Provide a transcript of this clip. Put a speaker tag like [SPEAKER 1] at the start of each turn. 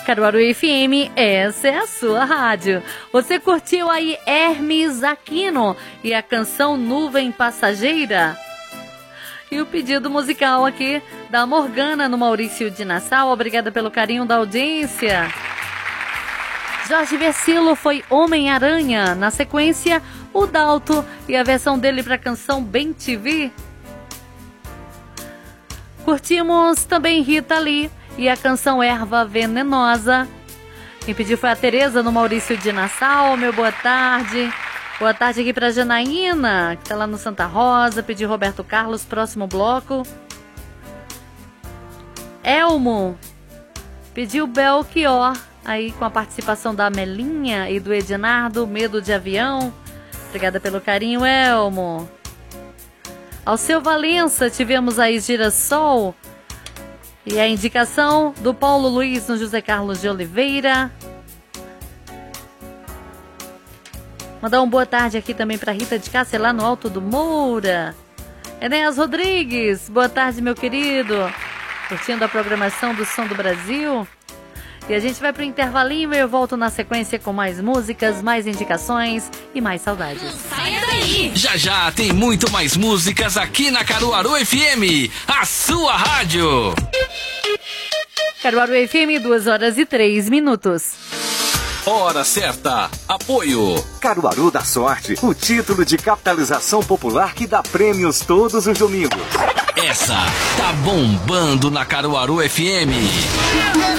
[SPEAKER 1] Caruaru FM, essa é a sua rádio. Você curtiu aí Hermes Aquino e a canção Nuvem Passageira? E o pedido musical aqui da Morgana no Maurício de Nassau. Obrigada pelo carinho da audiência. Jorge Versilo foi Homem-Aranha. Na sequência, o Dalto e a versão dele para a canção Bem Te Vi. Curtimos também Rita Lee e a canção Erva Venenosa. Quem pediu foi a Tereza no Maurício de Nassau. Meu boa tarde. Boa tarde aqui para Janaína, que está lá no Santa Rosa. Pediu Roberto Carlos, próximo bloco. Elmo pediu Belchior, aí com a participação da Amelinha e do Edinardo, Medo de Avião. Obrigada pelo carinho, Elmo. Alceu Valença, tivemos aí Girassol. E a indicação do Paulo Luiz no José Carlos de Oliveira. Mandar uma boa tarde aqui também para Rita de Cássia, lá no Alto do Moura. Enéas Rodrigues, boa tarde, meu querido. Curtindo a programação do Som do Brasil. E a gente vai para o intervalinho e eu volto na sequência com mais músicas, mais indicações e mais saudades.
[SPEAKER 2] Saia daí! Já já tem muito mais músicas aqui na Caruaru FM, a sua rádio.
[SPEAKER 1] Caruaru FM, 2h03.
[SPEAKER 2] Hora certa. Apoio
[SPEAKER 3] Caruaru da Sorte, o título de capitalização popular que dá prêmios todos os domingos.
[SPEAKER 2] Essa tá bombando na Caruaru FM.